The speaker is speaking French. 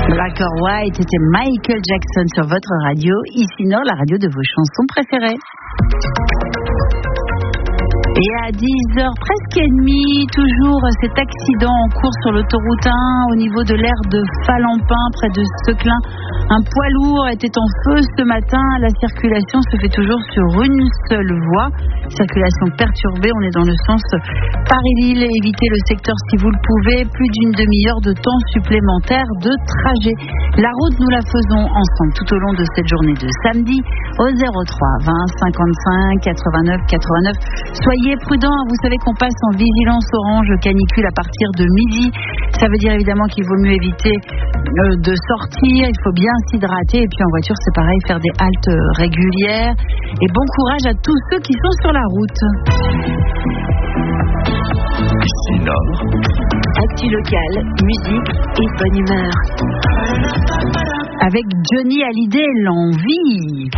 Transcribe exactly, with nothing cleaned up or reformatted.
Black or White, c'était Michael Jackson sur votre radio, ici Nord, la radio de vos chansons préférées. Et à dix heures presque et demie, toujours cet accident en cours sur l'autoroute un au niveau de l'aire de Falampin, près de Seclin. Un poids lourd était en feu ce matin. La circulation se fait toujours sur une seule voie. Circulation perturbée, on est dans le sens Paris-Lille. Évitez le secteur si vous le pouvez. Plus d'une demi-heure de temps supplémentaire de trajet. La route, nous la faisons ensemble tout au long de cette journée de samedi au zéro trois vingt cinquante-cinq quatre-vingt-neuf quatre-vingt-neuf. Soyez prudents, vous savez qu'on passe en vigilance orange canicule à partir de midi. Ça veut dire évidemment qu'il vaut mieux éviter euh, de sortir, il faut bien s'hydrater, et puis en voiture c'est pareil, faire des haltes régulières. Et bon courage à tous ceux qui sont sur la route. Ici Nord. Actu locale, musique et bonne humeur. Avec Johnny Hallyday, l'envie.